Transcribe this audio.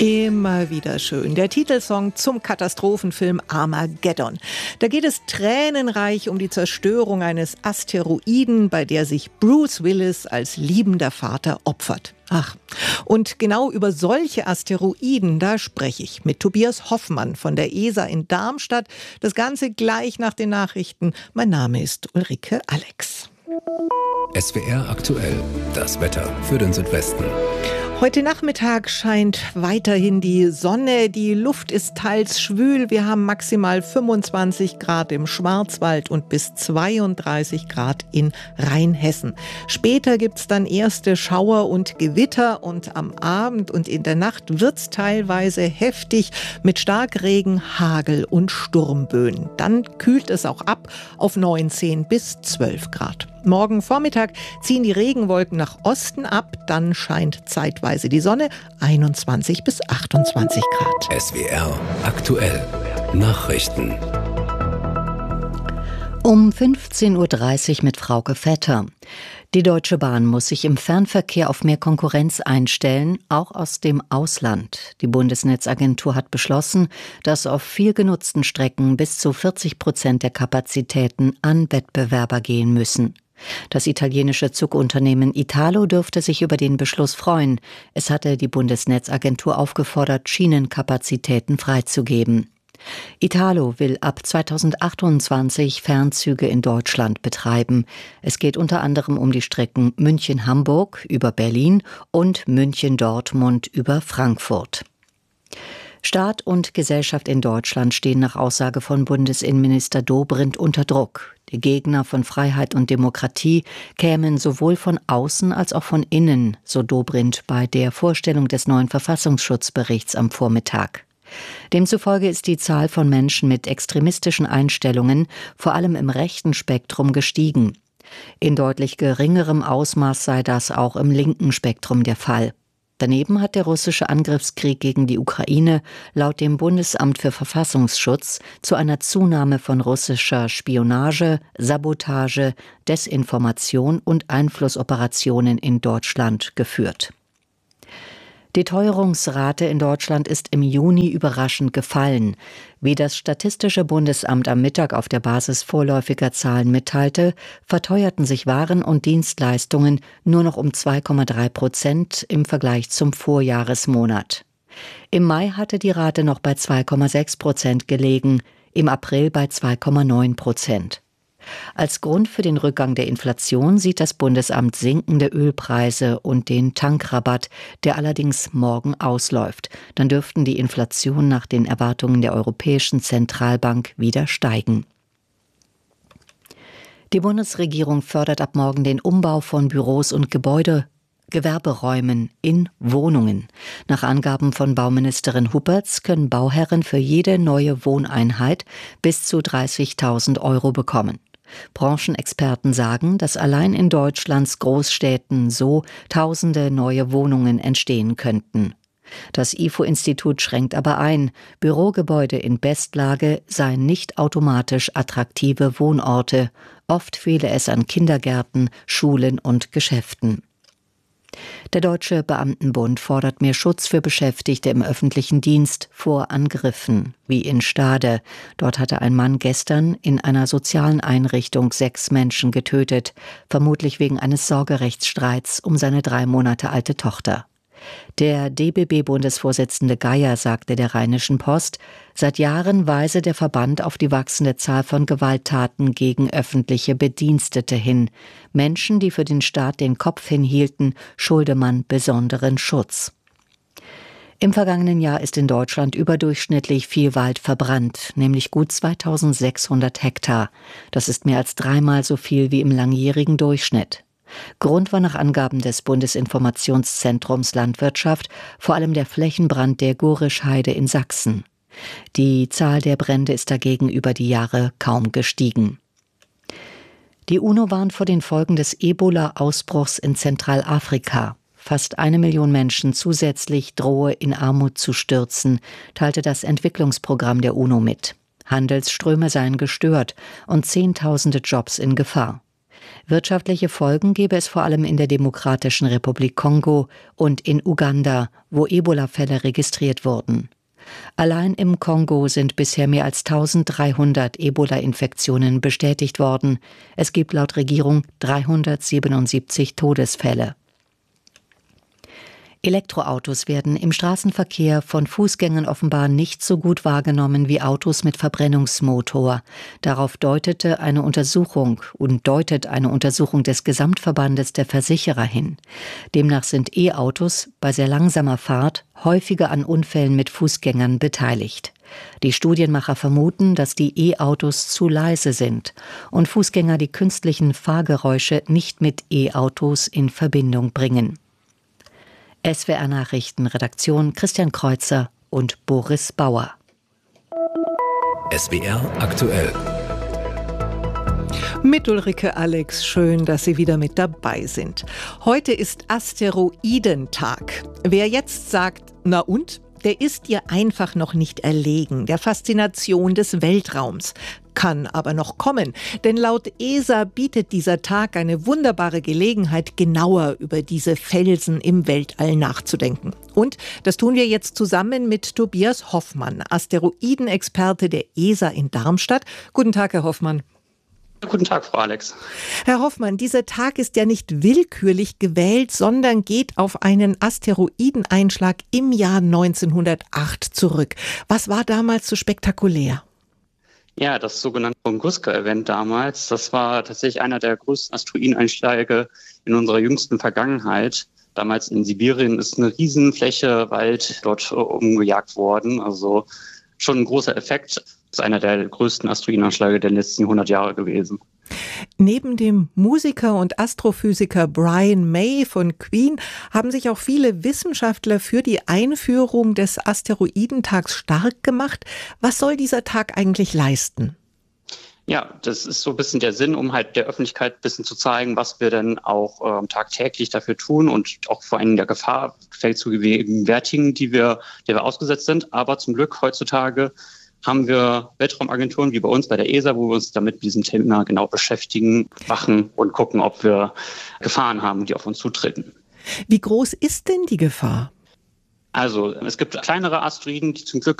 Immer wieder schön. Der Titelsong zum Katastrophenfilm Armageddon. Da geht es tränenreich um die Zerstörung eines Asteroiden, bei der sich Bruce Willis als liebender Vater opfert. Ach, und genau über solche Asteroiden, da spreche ich mit Tobias Hoffmann von der ESA in Darmstadt. Das Ganze gleich nach den Nachrichten. Mein Name ist Ulrike Alex. SWR aktuell, das Wetter für den Südwesten. Heute Nachmittag scheint weiterhin die Sonne. Die Luft ist teils schwül. Wir haben maximal 25 Grad im Schwarzwald und bis 32 Grad in Rheinhessen. Später gibt's dann erste Schauer und Gewitter und am Abend und in der Nacht wird's teilweise heftig mit Starkregen, Hagel und Sturmböen. Dann kühlt es auch ab auf 19 bis 12 Grad. Morgen Vormittag ziehen die Regenwolken nach Osten ab, dann scheint zeitweise die Sonne, 21 bis 28 Grad. SWR aktuell Nachrichten. Um 15.30 Uhr mit Frauke Vetter. Die Deutsche Bahn muss sich im Fernverkehr auf mehr Konkurrenz einstellen, auch aus dem Ausland. Die Bundesnetzagentur hat beschlossen, dass auf viel genutzten Strecken bis zu 40% der Kapazitäten an Wettbewerber gehen müssen. Das italienische Zugunternehmen Italo dürfte sich über den Beschluss freuen. Es hatte die Bundesnetzagentur aufgefordert, Schienenkapazitäten freizugeben. Italo will ab 2028 Fernzüge in Deutschland betreiben. Es geht unter anderem um die Strecken München-Hamburg über Berlin und München-Dortmund über Frankfurt. Staat und Gesellschaft in Deutschland stehen nach Aussage von Bundesinnenminister Dobrindt unter Druck. Die Gegner von Freiheit und Demokratie kämen sowohl von außen als auch von innen, so Dobrindt bei der Vorstellung des neuen Verfassungsschutzberichts am Vormittag. Demzufolge ist die Zahl von Menschen mit extremistischen Einstellungen vor allem im rechten Spektrum gestiegen. In deutlich geringerem Ausmaß sei das auch im linken Spektrum der Fall. Daneben hat der russische Angriffskrieg gegen die Ukraine laut dem Bundesamt für Verfassungsschutz zu einer Zunahme von russischer Spionage, Sabotage, Desinformation und Einflussoperationen in Deutschland geführt. Die Teuerungsrate in Deutschland ist im Juni überraschend gefallen. Wie das Statistische Bundesamt am Mittag auf der Basis vorläufiger Zahlen mitteilte, verteuerten sich Waren und Dienstleistungen nur noch um 2,3% im Vergleich zum Vorjahresmonat. Im Mai hatte die Rate noch bei 2,6% gelegen, im April bei 2,9%. Als Grund für den Rückgang der Inflation sieht das Bundesamt sinkende Ölpreise und den Tankrabatt, der allerdings morgen ausläuft. Dann dürften die Inflation nach den Erwartungen der Europäischen Zentralbank wieder steigen. Die Bundesregierung fördert ab morgen den Umbau von Büros und Gewerberäumen in Wohnungen. Nach Angaben von Bauministerin Huppertz können Bauherren für jede neue Wohneinheit bis zu 30.000 Euro bekommen. Branchenexperten sagen, dass allein in Deutschlands Großstädten so Tausende neue Wohnungen entstehen könnten. Das IFO-Institut schränkt aber ein, Bürogebäude in Bestlage seien nicht automatisch attraktive Wohnorte. Oft fehle es an Kindergärten, Schulen und Geschäften. Der Deutsche Beamtenbund fordert mehr Schutz für Beschäftigte im öffentlichen Dienst vor Angriffen, wie in Stade. Dort hatte ein Mann gestern in einer sozialen Einrichtung 6 Menschen getötet, vermutlich wegen eines Sorgerechtsstreits um seine 3 Monate alte Tochter. Der DBB-Bundesvorsitzende Geier sagte der Rheinischen Post, seit Jahren weise der Verband auf die wachsende Zahl von Gewalttaten gegen öffentliche Bedienstete hin. Menschen, die für den Staat den Kopf hinhielten, schulde man besonderen Schutz. Im vergangenen Jahr ist in Deutschland überdurchschnittlich viel Wald verbrannt, nämlich gut 2600 Hektar. Das ist mehr als 3-mal so viel wie im langjährigen Durchschnitt. Grund war nach Angaben des Bundesinformationszentrums Landwirtschaft vor allem der Flächenbrand der Gorischheide in Sachsen. Die Zahl der Brände ist dagegen über die Jahre kaum gestiegen. Die UNO warnt vor den Folgen des Ebola-Ausbruchs in Zentralafrika. Fast 1 Million Menschen zusätzlich drohe in Armut zu stürzen, teilte das Entwicklungsprogramm der UNO mit. Handelsströme seien gestört und Zehntausende Jobs in Gefahr. Wirtschaftliche Folgen gäbe es vor allem in der Demokratischen Republik Kongo und in Uganda, wo Ebola-Fälle registriert wurden. Allein im Kongo sind bisher mehr als 1300 Ebola-Infektionen bestätigt worden. Es gibt laut Regierung 377 Todesfälle. Elektroautos werden im Straßenverkehr von Fußgängern offenbar nicht so gut wahrgenommen wie Autos mit Verbrennungsmotor. Darauf deutet eine Untersuchung des Gesamtverbandes der Versicherer hin. Demnach sind E-Autos bei sehr langsamer Fahrt häufiger an Unfällen mit Fußgängern beteiligt. Die Studienmacher vermuten, dass die E-Autos zu leise sind und Fußgänger die künstlichen Fahrgeräusche nicht mit E-Autos in Verbindung bringen. SWR Nachrichten, Redaktion Christian Kreuzer und Boris Bauer. SWR aktuell. Mit Ulrike Alex, schön, dass Sie wieder mit dabei sind. Heute ist Asteroidentag. Wer jetzt sagt, na und? Der ist ihr einfach noch nicht erlegen, der Faszination des Weltraums. Kann aber noch kommen, denn laut ESA bietet dieser Tag eine wunderbare Gelegenheit, genauer über diese Felsen im Weltall nachzudenken. Und das tun wir jetzt zusammen mit Tobias Hoffmann, Asteroidenexperte der ESA in Darmstadt. Guten Tag, Herr Hoffmann. Guten Tag, Frau Alex. Herr Hoffmann, dieser Tag ist ja nicht willkürlich gewählt, sondern geht auf einen Asteroideneinschlag im Jahr 1908 zurück. Was war damals so spektakulär? Ja, das sogenannte Tunguska-Event damals, das war tatsächlich einer der größten Asteroideneinschläge in unserer jüngsten Vergangenheit. Damals in Sibirien ist eine Riesenfläche Wald dort umgejagt worden, also schon ein großer Effekt. Das ist einer der größten Asteroideneinschläge der letzten 100 Jahre gewesen. Neben dem Musiker und Astrophysiker Brian May von Queen haben sich auch viele Wissenschaftler für die Einführung des Asteroidentags stark gemacht. Was soll dieser Tag eigentlich leisten? Ja, das ist so ein bisschen der Sinn, um halt der Öffentlichkeit ein bisschen zu zeigen, was wir denn auch tagtäglich dafür tun und auch vor allem der Gefahr zu gegenwärtigen, der wir ausgesetzt sind. Aber zum Glück heutzutage haben wir Weltraumagenturen wie bei uns bei der ESA, wo wir uns damit mit diesem Thema genau beschäftigen, wachen und gucken, ob wir Gefahren haben, die auf uns zutreten. Wie groß ist denn die Gefahr? Also es gibt kleinere Asteroiden, die zum Glück